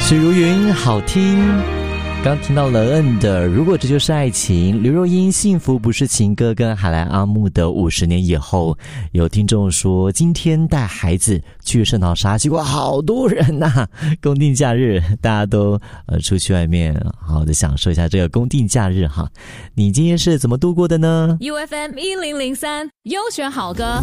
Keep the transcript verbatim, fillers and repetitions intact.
水如云好听。刚听到了恩的如果这就是爱情，刘若英幸福不是情歌跟海莱阿木的五十年以后。有听众说今天带孩子去圣淘沙，结果好多人呐、啊、公定假日大家都呃出去外面好好的享受一下这个公定假日哈。你今天是怎么度过的呢？ U F M 一零零三优选好歌。